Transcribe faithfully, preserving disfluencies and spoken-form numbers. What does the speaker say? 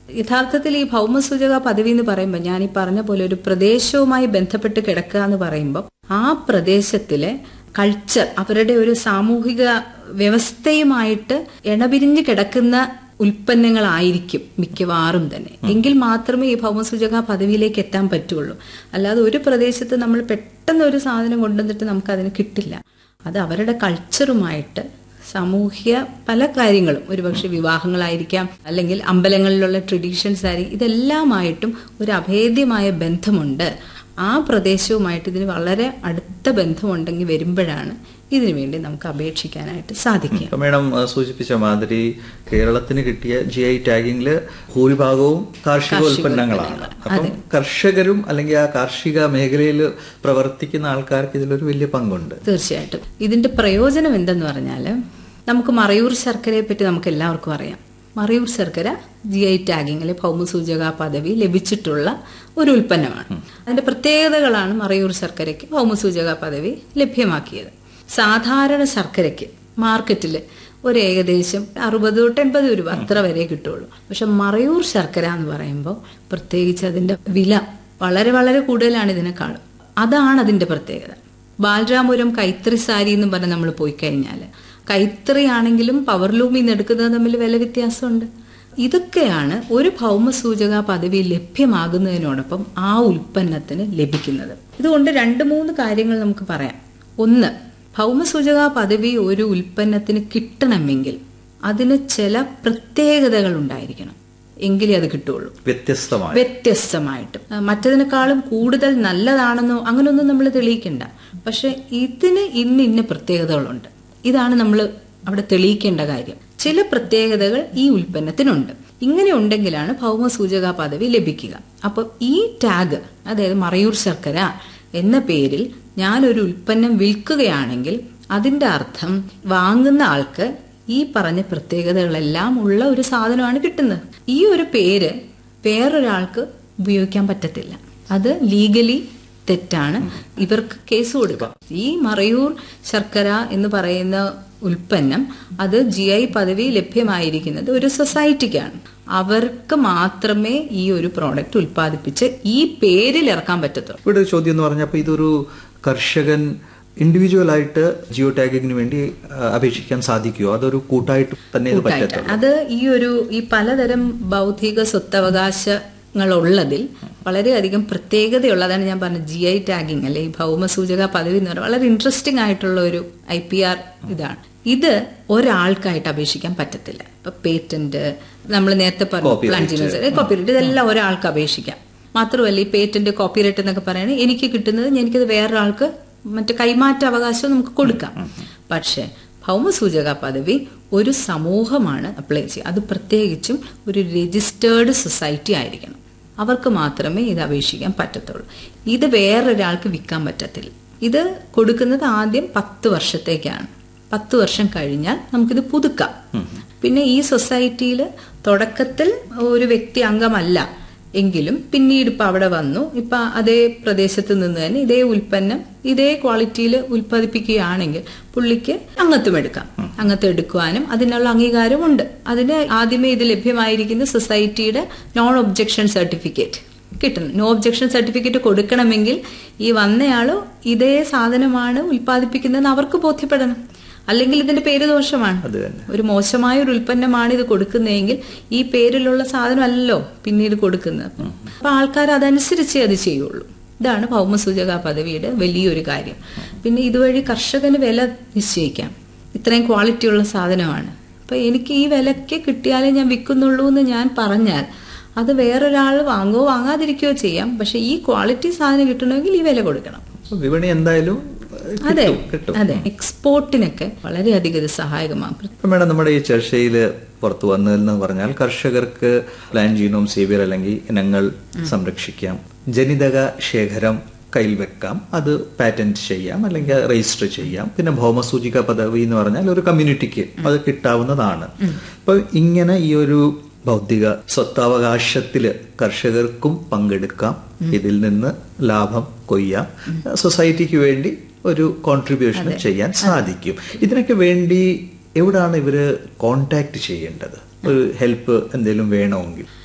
യഥാർത്ഥത്തിൽ ഈ ഭൗമസൂചക പദവി എന്ന് പറയുമ്പോൾ ഞാൻ ഈ പറഞ്ഞ പോലെ ഒരു പ്രദേശവുമായി ബന്ധപ്പെട്ട് കിടക്കുക എന്ന് പറയുമ്പോൾ ആ പ്രദേശത്തിലെ കൾച്ചർ, അവരുടെ ഒരു സാമൂഹിക വ്യവസ്ഥയുമായിട്ട് ഇണപിരിഞ്ഞ് കിടക്കുന്ന ഉൽപ്പന്നങ്ങളായിരിക്കും മിക്കവാറും തന്നെ. എങ്കിൽ മാത്രമേ ഈ ഭൗമസൂചക പദവിയിലേക്ക് എത്താൻ പറ്റുള്ളൂ. അല്ലാതെ ഒരു പ്രദേശത്ത് നമ്മൾ പെട്ടെന്ന് ഒരു സാധനം കൊണ്ടുവന്നിട്ട് നമുക്ക് അതിന് കിട്ടില്ല. അത് അവരുടെ കൾച്ചറുമായിട്ട് സാമൂഹ്യ പല കാര്യങ്ങളും, ഒരുപക്ഷെ വിവാഹങ്ങളായിരിക്കാം, അല്ലെങ്കിൽ അമ്പലങ്ങളിലുള്ള ട്രഡീഷൻസ് ആയിരിക്കും, ഇതെല്ലാമായിട്ടും ഒരു അഭേദ്യമായ ബന്ധമുണ്ട്. ആ പ്രദേശവുമായിട്ട് ഇതിന് വളരെ അടുത്ത ബന്ധമുണ്ടെങ്കിൽ വരുമ്പോഴാണ് ഇതിനു വേണ്ടി നമുക്ക് അപേക്ഷിക്കാനായിട്ട് സാധിക്കും. മേഡം സൂചിപ്പിച്ച മാതിരി കേരളത്തിന് കിട്ടിയ ജി ഐ ടാഗിംഗില് ഭൂരിഭാഗവും കാർഷിക ഉൽപ്പന്നങ്ങളാണ്. അപ്പം കർഷകരും അല്ലെങ്കിൽ ആ കാർഷിക മേഖലയിൽ പ്രവർത്തിക്കുന്ന ആൾക്കാർക്ക് ഇതിലൊരു വലിയ പങ്കുണ്ട്. തീർച്ചയായിട്ടും. ഇതിന്റെ പ്രയോജനം എന്തെന്ന് പറഞ്ഞാല്, നമുക്ക് മറയൂർ ശർക്കരയെ പറ്റി നമുക്ക് എല്ലാവർക്കും അറിയാം. മറയൂർ ശർക്കര ജി ഐ ടാഗിങ്ങിലെ ഭൗമസൂചക പദവി ലഭിച്ചിട്ടുള്ള ഒരു ഉൽപ്പന്നമാണ്. അതിന്റെ പ്രത്യേകതകളാണ് മറയൂർ ശർക്കരയ്ക്ക് ഭൗമസൂചക പദവി ലഭ്യമാക്കിയത്. സാധാരണ ശർക്കരയ്ക്ക് മാർക്കറ്റിൽ ഒരു ഏകദേശം അറുപത് തൊട്ട് എൺപത് രൂപ അത്ര വരെ കിട്ടുള്ളൂ. പക്ഷെ മറയൂർ ശർക്കര എന്ന് പറയുമ്പോൾ പ്രത്യേകിച്ച് അതിന്റെ വില വളരെ വളരെ കൂടുതലാണ് ഇതിനേക്കാളും. അതാണ് അതിന്റെ പ്രത്യേകത. ബാലരാമപുരം കൈത്തറി സാരി എന്ന് പറഞ്ഞ് നമ്മൾ പോയി കഴിഞ്ഞാൽ കൈത്തറി ആണെങ്കിലും പവർലൂമിൽ നിന്ന് എടുക്കുന്നത് തമ്മിൽ വില വ്യത്യാസമുണ്ട്. ഇതൊക്കെയാണ് ഒരു ഭൗമസൂചക പദവി ലഭ്യമാകുന്നതിനോടൊപ്പം ആ ഉൽപ്പന്നത്തിന് ലഭിക്കുന്നത്. ഇതുകൊണ്ട് രണ്ട് മൂന്ന് കാര്യങ്ങൾ നമുക്ക് പറയാം. ഒന്ന്, ഭൗമസൂചക പദവി ഒരു ഉൽപ്പന്നത്തിന് കിട്ടണമെങ്കിൽ അതിന് ചില പ്രത്യേകതകൾ ഉണ്ടായിരിക്കണം, എങ്കിലേ അത് കിട്ടുള്ളൂ. വ്യത്യസ്തമായി വ്യത്യസ്തമായിട്ട് മറ്റതിനേക്കാളും കൂടുതൽ നല്ലതാണെന്നോ അങ്ങനെയൊന്നും നമ്മൾ തെളിയിക്കണ്ട. പക്ഷെ ഇതിന് ഇന്ന ഇന്ന പ്രത്യേകതകളുണ്ട്, ഇതാണ് നമ്മൾ അവിടെ തെളിയിക്കേണ്ട കാര്യം. ചില പ്രത്യേകതകൾ ഈ ഉൽപ്പന്നത്തിനുണ്ട്. ഇങ്ങനെ ഉണ്ടെങ്കിലാണ് ഭൗമസൂചക പദവി ലഭിക്കുക. അപ്പൊ ഈ ടാഗ്, അതായത് മറയൂർ ശർക്കര എന്ന പേരിൽ ഞാനൊരു ഉൽപ്പന്നം വിൽക്കുകയാണെങ്കിൽ അതിന്റെ അർത്ഥം വാങ്ങുന്ന ആൾക്ക് ഈ പറഞ്ഞ പ്രത്യേകതകളെല്ലാം ഉള്ള ഒരു സാധനമാണ് കിട്ടുന്നത്. ഈ ഒരു പേര് വേറൊരാൾക്ക് ഉപയോഗിക്കാൻ പറ്റത്തില്ല. അത് ലീഗലി തെറ്റാണ്. ഇവർക്ക് കേസ് കൊടുക്കാം. ഈ മറയൂർ ശർക്കര എന്ന് പറയുന്ന ഉൽപ്പന്നം അത് ജി ഐ പദവി ലഭ്യമായിരിക്കുന്നത് ഒരു സൊസൈറ്റിക്കാണ്. അവർക്ക് മാത്രമേ ഈ ഒരു പ്രോഡക്റ്റ് ഉൽപ്പാദിപ്പിച്ച് ഈ പേരിൽ ഇറക്കാൻ പറ്റത്തുള്ളൂ. ഇവിടെ ഒരു ചോദ്യം എന്ന് പറഞ്ഞപ്പോൾ ഇതൊരു കർഷകൻ ഇൻഡിവിജ്വൽ ആയിട്ട് ജിയോ ടാഗിങ്ങിന് വേണ്ടി അപേക്ഷിക്കാൻ സാധിക്കുമോ? അതൊരു കൂട്ടായിട്ട് തന്നെ പറ്റത്തുള്ളൂ? അത് ഈ ഒരു ഈ പലതരം ബൗദ്ധിക സ്വത്തവകാശ ുള്ളതിൽ വളരെയധികം പ്രത്യേകതയുള്ളതാണ്. ഞാൻ പറഞ്ഞ ജി ഐ ടാഗിങ് അല്ലെ ഈ ഭൗമസൂചക പദവി എന്ന് പറയുന്നത് വളരെ ഇൻട്രസ്റ്റിംഗ് ആയിട്ടുള്ള ഒരു ഐ പി ആർ ഇതാണ്. ഇത് ഒരാൾക്കായിട്ട് അപേക്ഷിക്കാൻ പറ്റത്തില്ല. ഇപ്പൊ പേറ്റന്റ്, നമ്മൾ നേരത്തെ പറഞ്ഞു പ്ലാൻ ചെയ്യുന്ന കോപ്പിറൈറ്റ്, ഇതെല്ലാം ഒരാൾക്ക് അപേക്ഷിക്കാം. മാത്രമല്ല ഈ പേറ്റന്റ് കോപ്പിറൈറ്റ് എന്നൊക്കെ പറയുന്നത് എനിക്ക് കിട്ടുന്നത് എനിക്കത് വേറൊരാൾക്ക് മറ്റു കൈമാറ്റ അവകാശം നമുക്ക് കൊടുക്കാം. പക്ഷെ ഭൗമസൂചക പദവി ഒരു സമൂഹമാണ് അപ്ലൈ ചെയ്യുക. അത് പ്രത്യേകിച്ചും ഒരു രജിസ്റ്റേർഡ് സൊസൈറ്റി ആയിരിക്കണം. അവർക്ക് മാത്രമേ ഇത് അപേക്ഷിക്കാൻ പറ്റത്തുള്ളൂ. ഇത് വേറൊരാൾക്ക് വിൽക്കാൻ പറ്റത്തില്ല. ഇത് കൊടുക്കുന്നത് ആദ്യം പത്ത് വർഷത്തേക്കാണ്. പത്ത് വർഷം കഴിഞ്ഞാൽ നമുക്കിത് പുതുക്കാം. പിന്നെ ഈ സൊസൈറ്റിയിൽ തുടക്കത്തിൽ ഒരു വ്യക്തി അംഗമല്ല എങ്കിലും പിന്നീട് ഇപ്പൊ അവിടെ വന്നു, ഇപ്പൊ അതേ പ്രദേശത്ത് നിന്ന് തന്നെ ഇതേ ഉൽപ്പന്നം ഇതേ ക്വാളിറ്റിയിൽ ഉൽപ്പാദിപ്പിക്കുകയാണെങ്കിൽ പുള്ളിക്ക് അംഗത്വം എടുക്കാം. അംഗത്വം എടുക്കുവാനും അതിനുള്ള അംഗീകാരമുണ്ട്. അതിന് ആദ്യമേ ഇത് ലഭ്യമായിരിക്കുന്ന സൊസൈറ്റിയുടെ നോൺ ഒബ്ജക്ഷൻ സർട്ടിഫിക്കറ്റ് കിട്ടണം. നോ ഒബ്ജക്ഷൻ സർട്ടിഫിക്കറ്റ് കൊടുക്കണമെങ്കിൽ ഈ വന്നയാള് ഇതേ സാധനമാണ് ഉൽപ്പാദിപ്പിക്കുന്നതെന്ന് അവർക്ക് ബോധ്യപ്പെടണം. അല്ലെങ്കിൽ ഇതിന്റെ പേര് ദോഷമാണ്. ഒരു മോശമായ ഒരു ഉൽപ്പന്നമാണ് ഇത് കൊടുക്കുന്നതെങ്കിൽ ഈ പേരിലുള്ള സാധനം അല്ലല്ലോ പിന്നീട് കൊടുക്കുന്നത്. അപ്പൊ ആൾക്കാർ അതനുസരിച്ചേ അത് ചെയ്യുള്ളൂ. ഇതാണ് ഭൗമസൂചക പദവിയുടെ വലിയൊരു കാര്യം. പിന്നെ ഇതുവഴി കർഷകന് വില നിശ്ചയിക്കാം. ഇത്രയും ക്വാളിറ്റിയുള്ള സാധനമാണ്, അപ്പൊ എനിക്ക് ഈ വിലക്ക് കിട്ടിയാലേ ഞാൻ വിൽക്കുന്നുള്ളൂ എന്ന് ഞാൻ പറഞ്ഞാൽ അത് വേറൊരാൾ വാങ്ങുകയോ വാങ്ങാതിരിക്കുകയോ ചെയ്യാം. പക്ഷെ ഈ ക്വാളിറ്റി സാധനം കിട്ടണമെങ്കിൽ ഈ വില കൊടുക്കണം. വിപണി എന്തായാലും അതെ അതെ എക്സ്പോർട്ടിനൊക്കെ വളരെയധികം ഇത് സഹായകമാകും. മേഡം, നമ്മുടെ ഈ ചർച്ചയിൽ പുറത്തു വന്നതെന്ന് പറഞ്ഞാൽ കർഷകർക്ക് പ്ലാൻ ജീനോം സേവിയർ അല്ലെങ്കിൽ ഇനങ്ങൾ സംരക്ഷിക്കാം, ജനിതക ശേഖരം കയ്യിൽ വെക്കാം, അത് പാറ്റന്റ് ചെയ്യാം അല്ലെങ്കിൽ രജിസ്റ്റർ ചെയ്യാം. പിന്നെ ഭൗമസൂചിക പദവി എന്ന് പറഞ്ഞാൽ ഒരു കമ്മ്യൂണിറ്റിക്ക് അത് കിട്ടാവുന്നതാണ്. അപ്പൊ ഇങ്ങനെ ഈ ഒരു ബൗദ്ധിക സ്വത്തവകാശത്തില് കർഷകർക്കും പങ്കെടുക്കാം, ഇതിൽ നിന്ന് ലാഭം കൊയ്യാം, സൊസൈറ്റിക്ക് വേണ്ടി ഒരു കോൺട്രിബ്യൂഷൻ ചെയ്യാൻ സാധിക്കും. ഇതിനൊക്കെ വേണ്ടി എവിടാണ് ഇവര് കോണ്ടാക്ട് ചെയ്യേണ്ടത്? ഒരു ഹെൽപ്പ് എന്തെങ്കിലും വേണമെങ്കിൽ